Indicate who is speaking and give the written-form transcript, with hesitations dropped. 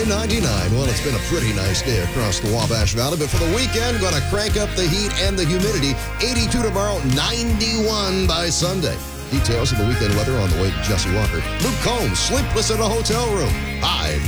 Speaker 1: $59.99. Well, it's been a pretty nice day across the Wabash Valley, but for the weekend, going to crank up the heat and the humidity. 82 tomorrow, 91 by Sunday. Details of the weekend weather on the way to Jesse Walker. Luke Combs, sleepless in a hotel room. Hi.